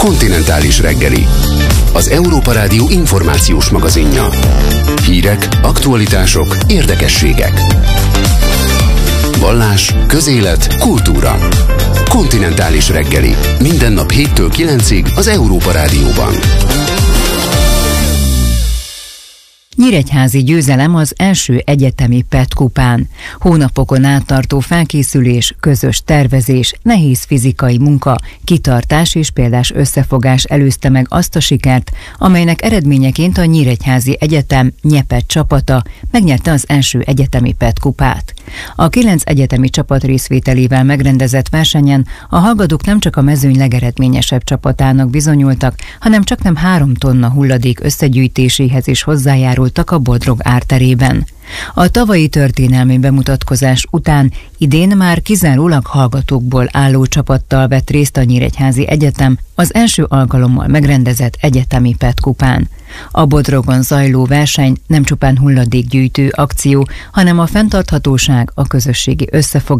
Kontinentális reggeli. Az Európa Rádió információs magazinja. Hírek, aktualitások, érdekességek. Vallás, közélet, kultúra. Kontinentális reggeli. Minden nap 7-től 9-ig az Európa Rádióban. Nyíregyházi győzelem az első egyetemi PET kupán. Hónapokon át tartó felkészülés, közös tervezés, nehéz fizikai munka, kitartás és példás összefogás előzte meg azt a sikert, amelynek eredményeként a Nyíregyházi Egyetem Nyeped csapata megnyerte az első egyetemi PET kupát. A 9 egyetemi csapat részvételével megrendezett versenyen a hallgatók nem csak a mezőny legeredményesebb csapatának bizonyultak, hanem csaknem 3 tonna hulladék összegyűjtéséhez is hozzájárultak a Bodrog árterében. A tavalyi történelmi bemutatkozás után idén már kizárólag hallgatókból álló csapattal vett részt a Nyíregyházi Egyetem az első alkalommal megrendezett egyetemi PET kupán. A Bodrogon zajló verseny nem csupán hulladékgyűjtő akció, hanem a fenntarthatóság, a közösségi összefogás